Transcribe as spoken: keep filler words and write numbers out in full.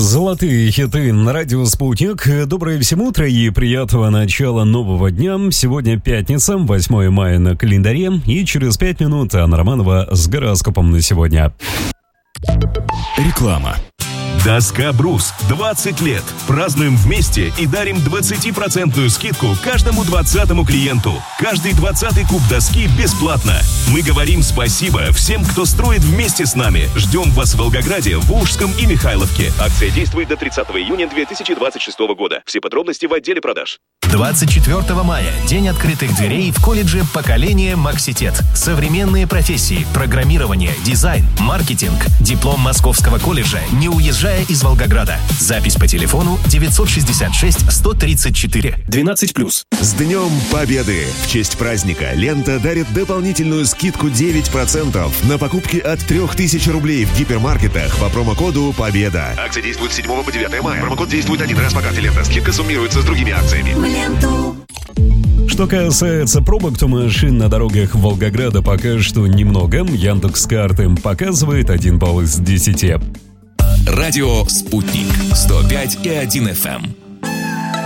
Золотые хиты на радио «Спутник». Доброе всем утро и приятного начала нового дня. Сегодня пятница, восьмое мая на календаре. И через пять минут Анна Романова с гороскопом на сегодня. Реклама. Доска «Брус». двадцать лет. Празднуем вместе и дарим двадцатипроцентную скидку каждому двадцатому клиенту. Каждый двадцатый куб доски бесплатно. Мы говорим спасибо всем, кто строит вместе с нами. Ждем вас в Волгограде, Волжском и Михайловке. Акция действует до тридцатого июня две тысячи двадцать шестого года. Все подробности в отделе продаж. двадцать четвёртого мая. День открытых дверей в колледже поколения Макситет. Современные профессии, программирование, дизайн, маркетинг. Диплом Московского колледжа, не уезжая из Волгограда. Запись по телефону девятьсот шестьдесят шесть сто тридцать четыре. двенадцать плюс. С Днем Победы! В честь праздника «Лента» дарит дополнительную скидку девять процентов на покупки от трех тысяч рублей в гипермаркетах по промокоду «Победа». Акция действует с седьмого по девятое мая. Промокод действует один раз по карте «Лента». Скидка суммируется с другими акциями. Что касается пробок, то машин на дорогах Волгограда пока что немного. Яндекс.Карты показывает один балл из десяти. Радио «Спутник». сто пять и один эф эм.